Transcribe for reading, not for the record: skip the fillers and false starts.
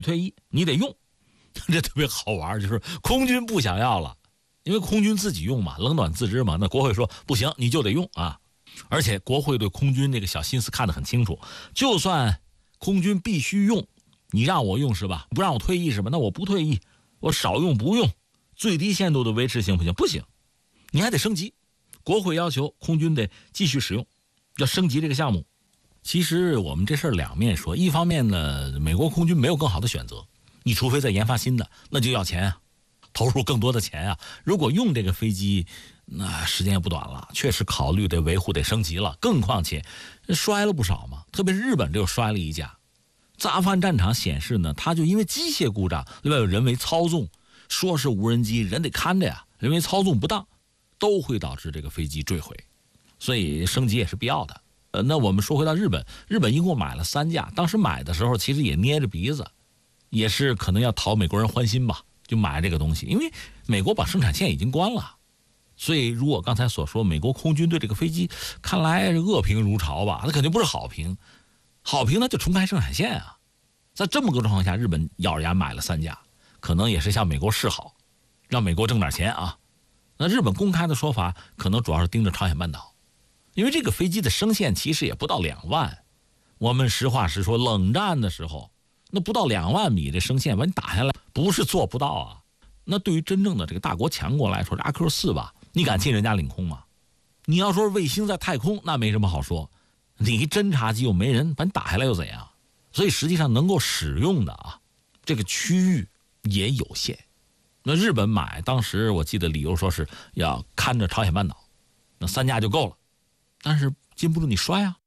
退役，你得用。这特别好玩，就是空军不想要了，因为空军自己用嘛，冷暖自知嘛。那国会说不行，你就得用啊。而且国会对空军这个小心思看得很清楚，就算空军必须用，你让我用是吧？不让我退役是吧？那我不退役，我少用不用，最低限度的维持行不行？不行，你还得升级。国会要求空军得继续使用，要升级这个项目。其实我们这事儿两面说，一方面呢，美国空军没有更好的选择，你除非再研发新的，那就要钱啊，投入更多的钱啊。如果用这个飞机，那时间也不短了，确实考虑得维护得升级了，更况且摔了不少嘛，特别是日本就摔了一架。在阿富汗战场显示呢，它就因为机械故障，另外有人为操纵，说是无人机，人得看着呀，人为操纵不当，都会导致这个飞机坠毁，所以升级也是必要的。那我们说回到日本，日本一共买了3架，当时买的时候其实也捏着鼻子，也是可能要讨美国人欢心吧，就买这个东西，因为美国把生产线已经关了，所以如果刚才所说，美国空军对这个飞机看来恶评如潮吧，那肯定不是好评，好评那就重开生产线啊。在这么个状况下，日本咬着牙买了3架，可能也是向美国示好，让美国挣点钱啊。那日本公开的说法可能主要是盯着朝鲜半岛，因为这个飞机的升限其实也不到2万，我们实话实说，冷战的时候那不到2万米的升限把你打下来，不是做不到啊。那对于真正的这个大国强国来说，阿 Q4吧，你敢进人家领空吗？你要说卫星在太空，那没什么好说，你侦察机又没人，把你打下来又怎样？所以实际上能够使用的啊，这个区域也有限。那日本买当时我记得理由说是要看着朝鲜半岛，那3架就够了，但是禁不住你摔啊，